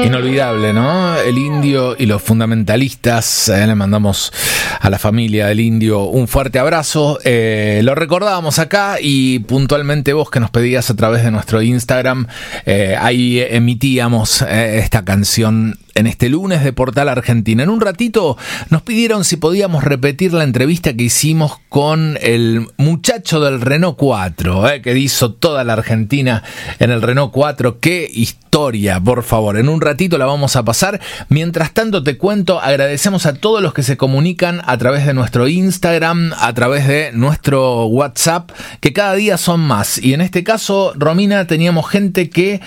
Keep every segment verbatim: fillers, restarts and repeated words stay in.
Inolvidable, ¿no? El Indio y los fundamentalistas. Eh, le mandamos a la familia del Indio un fuerte abrazo. Eh, lo recordábamos acá y puntualmente vos que nos pedías a través de nuestro Instagram, eh, ahí emitíamos eh, esta canción en este lunes de Portal Argentina. En un ratito nos pidieron si podíamos repetir la entrevista que hicimos con el muchacho del Renault cuatro, eh, que hizo toda la Argentina en el Renault cuatro. ¡Qué historia! Por favor, en un ratito la vamos a pasar. Mientras tanto te cuento, agradecemos a todos los que se comunican a través de nuestro Instagram, a través de nuestro WhatsApp, que cada día son más. Y en este caso, Romina, teníamos gente que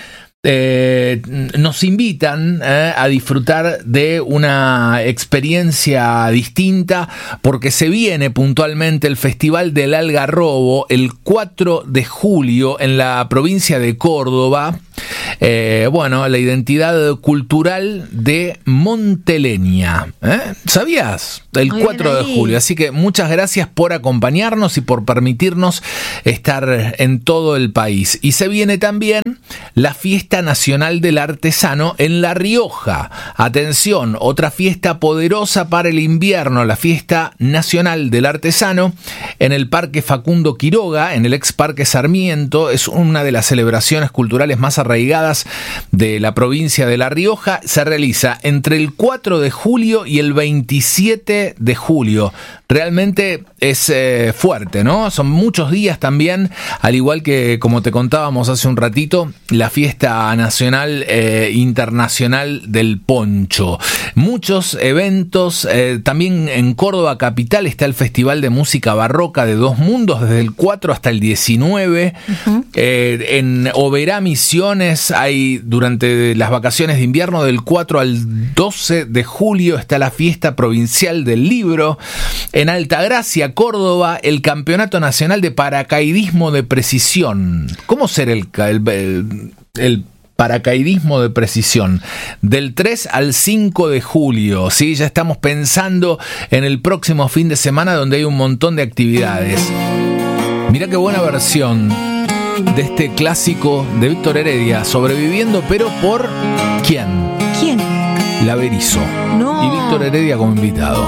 Eh, nos invitan eh, a disfrutar de una experiencia distinta porque se viene puntualmente el Festival del Algarrobo el cuatro de julio en la provincia de Córdoba. Eh, bueno, la identidad cultural de Monteleña. ¿Eh? ¿Sabías? El cuatro de julio. Así que muchas gracias por acompañarnos y por permitirnos estar en todo el país. Y se viene también la Fiesta Nacional del Artesano en La Rioja. Atención, otra fiesta poderosa para el invierno, la Fiesta Nacional del Artesano en el Parque Facundo Quiroga, en el ex Parque Sarmiento. Es una de las celebraciones culturales más arraigadas de la provincia de La Rioja. Se realiza entre el cuatro de julio y el veintisiete de julio. Realmente es eh, fuerte, ¿no? Son muchos días también, al igual que, como te contábamos hace un ratito, la fiesta nacional eh, internacional del poncho. Muchos eventos, eh, también en Córdoba capital está el Festival de Música Barroca de Dos Mundos desde el cuatro hasta el diecinueve. Uh-huh. Eh, en Oberá, Misiones, hay durante las vacaciones de invierno del cuatro al doce de julio está la fiesta provincial del libro. En Altagracia, Córdoba, el Campeonato Nacional de Paracaidismo de Precisión. ¿Cómo será el, el, el, el paracaidismo de precisión? Del tres al cinco de julio, ¿sí? Ya estamos pensando en el próximo fin de semana donde hay un montón de actividades. Mirá qué buena versión de este clásico de Víctor Heredia, Sobreviviendo, pero por ¿quién? ¿Quién? La Berizo. No. Y Víctor Heredia como invitado.